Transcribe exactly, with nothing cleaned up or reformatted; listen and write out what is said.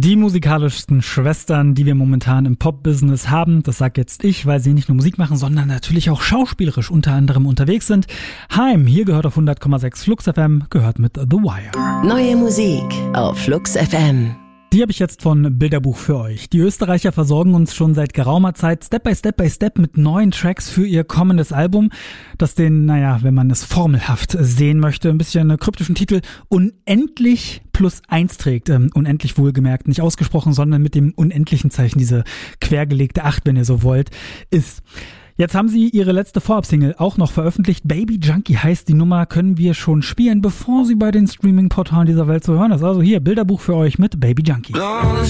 Die musikalischsten Schwestern, die wir momentan im Pop-Business haben, das sag jetzt ich, weil sie nicht nur Musik machen, sondern natürlich auch schauspielerisch unter anderem unterwegs sind. Heim, hier gehört auf hundert Komma sechs Flux F M, gehört mit The Wire. Neue Musik auf Flux F M. Die habe ich jetzt von Bilderbuch für euch. Die Österreicher versorgen uns schon seit geraumer Zeit Step by Step by Step mit neuen Tracks für ihr kommendes Album, das den, naja, wenn man es formelhaft sehen möchte, ein bisschen kryptischen Titel Unendlich plus eins trägt. Ähm, unendlich wohlgemerkt, nicht ausgesprochen, sondern mit dem unendlichen Zeichen, diese quergelegte acht, wenn ihr so wollt, ist. Jetzt haben sie ihre letzte Vorab-Single auch noch veröffentlicht. Baby Junkie heißt die Nummer, können wir schon spielen, bevor sie bei den Streaming-Portalen dieser Welt zu hören ist. Also hier, Bilderbuch für euch mit Baby Junkie.